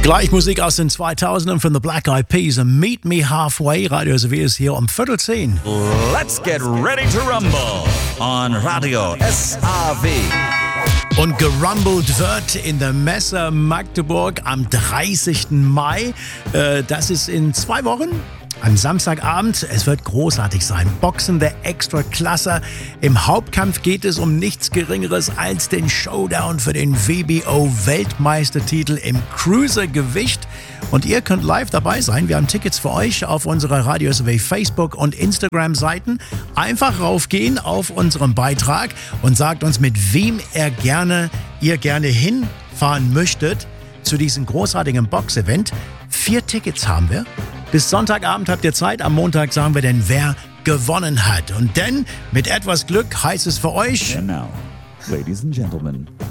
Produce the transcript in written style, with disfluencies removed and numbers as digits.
Gleich Musik aus den 2000ern von The Black Eyed Peas und Meet Me Halfway. Radio SW ist hier um 9:15. Let's get ready to rumble on Radio SAW. Und gerumbelt wird in der Messe Magdeburg am 30. Mai. Das ist in 2 Wochen. Am Samstagabend, es wird großartig sein. Boxen der Extraklasse. Im Hauptkampf geht es um nichts Geringeres als den Showdown für den WBO-Weltmeistertitel im Cruisergewicht. Und ihr könnt live dabei sein. Wir haben Tickets für euch auf unserer Radio SW Facebook- und Instagram-Seiten. Einfach raufgehen auf unseren Beitrag und sagt uns, mit wem ihr gerne hinfahren möchtet zu diesem großartigen Boxevent. 4 Tickets haben wir. Bis Sonntagabend habt ihr Zeit. Am Montag sagen wir dann, wer gewonnen hat. Und denn mit etwas Glück heißt es für euch... And now, ladies and gentlemen...